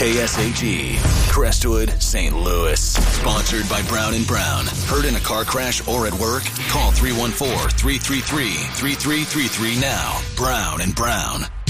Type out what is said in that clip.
KSHE, Crestwood, St. Louis. Sponsored by Brown & Brown. Hurt in a car crash or at work? Call 314-333-3333 now. Brown & Brown.